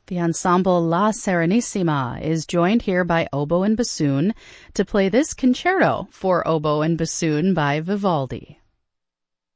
The ensemble La Serenissima is joined here by oboe and bassoon to play this concerto for oboe and bassoon by Vivaldi.